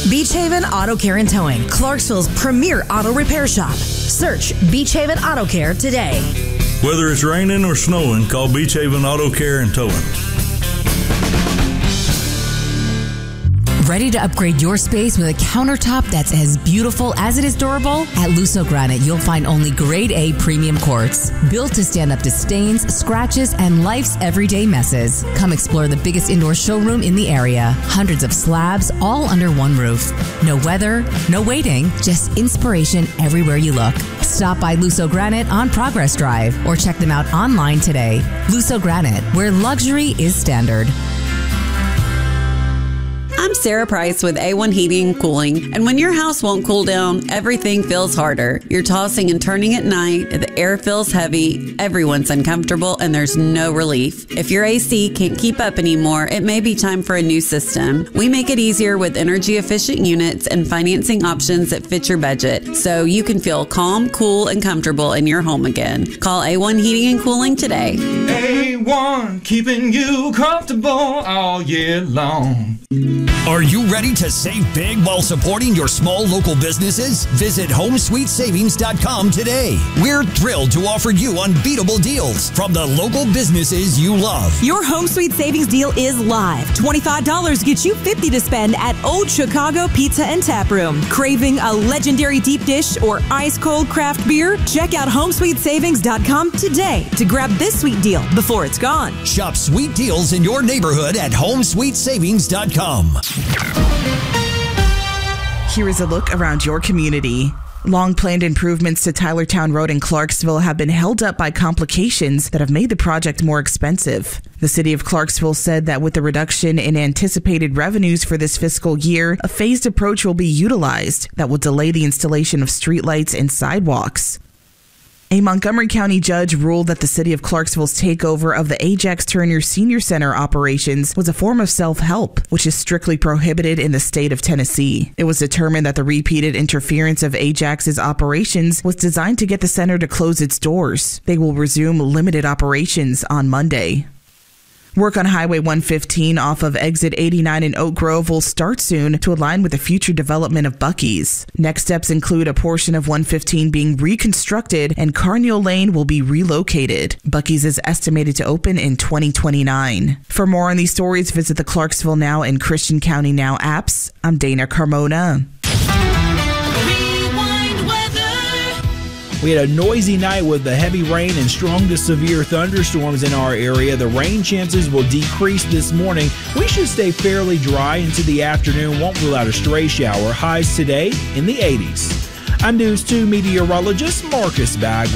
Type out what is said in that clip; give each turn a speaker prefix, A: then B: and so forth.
A: Beach Haven Auto Care and Towing, Clarksville's premier auto repair shop. Search Beach Haven Auto Care today.
B: Whether it's raining or snowing, call Beach Haven Auto Care and Towing.
C: Ready to upgrade your space with a countertop that's as beautiful as it is durable? At Lusso Granite, you'll find only grade A premium quartz, built to stand up to stains, scratches, and life's everyday messes. Come explore the biggest indoor showroom in the area. Hundreds of slabs, all under one roof. No weather, no waiting, just inspiration everywhere you look. Stop by Lusso Granite on Progress Drive or check them out online today. Lusso Granite, where luxury is standard.
D: I'm Sarah Price with A1 Heating and Cooling, and when your house won't cool down, everything feels harder. You're tossing and turning at night, the air feels heavy, everyone's uncomfortable, and there's no relief. If your AC can't keep up anymore, it may be time for a new system. We make it easier with energy-efficient units and financing options that fit your budget, so you can feel calm, cool, and comfortable in your home again. Call A1 Heating and Cooling today.
E: A1, keeping you comfortable all year long.
F: Are you ready to save big while supporting your small local businesses? Visit HomeSweetSavings.com today. We're thrilled to offer you unbeatable deals from the local businesses you love.
G: Your Home Sweet Savings deal is live. $25 gets you $50 to spend at Old Chicago Pizza and Tap Room. Craving a legendary deep dish or ice cold craft beer? Check out HomeSweetSavings.com today to grab this sweet deal before it's gone.
F: Shop sweet deals in your neighborhood at HomeSweetSavings.com.
H: Here is a look around your community. Long-planned improvements to Tylertown Road in Clarksville have been held up by complications that have made the project more expensive. The city of Clarksville said that with the reduction in anticipated revenues for this fiscal year, a phased approach will be utilized that will delay the installation of streetlights and sidewalks. A Montgomery County judge ruled that the city of Clarksville's takeover of the Ajax Turner Senior Center operations was a form of self-help, which is strictly prohibited in the state of Tennessee. It was determined that the repeated interference of Ajax's operations was designed to get the center to close its doors. They will resume limited operations on Monday. Work on Highway 115 off of Exit 89 in Oak Grove will start soon to align with the future development of Buc-ee's. Next steps include a portion of 115 being reconstructed and Carneal Lane will be relocated. Buc-ee's is estimated to open in 2029. For more on these stories, visit the Clarksville Now and Christian County Now apps. I'm Dana Carmona.
I: We had a noisy night with the heavy rain and strong to severe thunderstorms in our area. The rain chances will decrease this morning. We should stay fairly dry into the afternoon. Won't rule out a stray shower. Highs today in the 80s. I'm News 2 meteorologist Marcus Bagwell.